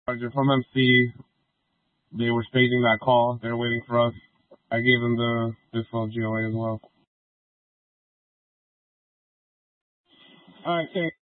Roger, from MC, they were staging that call. They're waiting for us. I gave them the Dispo GOA as well. All right, thanks.